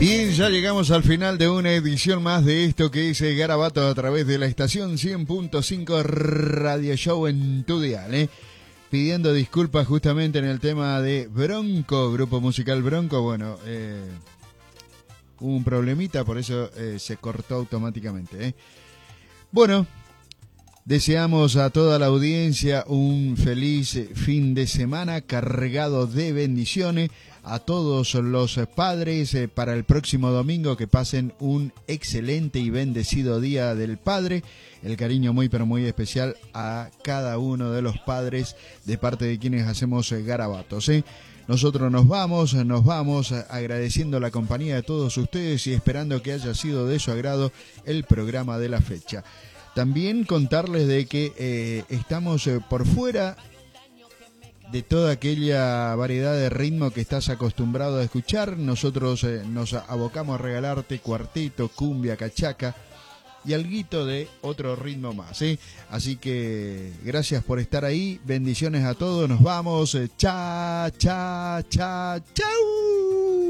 Bien, ya llegamos al final de una edición más de esto que es Garabato a través de la estación 100.5 Radio Show en tu dial, pidiendo disculpas justamente en el tema de Bronco, grupo musical Bronco. Bueno, hubo un problemita, por eso se cortó automáticamente. Bueno, deseamos a toda la audiencia un feliz fin de semana cargado de bendiciones. A todos los padres, para el próximo domingo que pasen un excelente y bendecido Día del Padre. El cariño muy pero muy especial a cada uno de los padres de parte de quienes hacemos Garabatos. Nosotros nos vamos agradeciendo la compañía de todos ustedes y esperando que haya sido de su agrado el programa de la fecha. También contarles de que estamos por fuera de toda aquella variedad de ritmo que estás acostumbrado a escuchar. Nosotros nos abocamos a regalarte cuarteto, cumbia, cachaca y alguito de otro ritmo más. Así que gracias por estar ahí, bendiciones a todos, nos vamos, chau.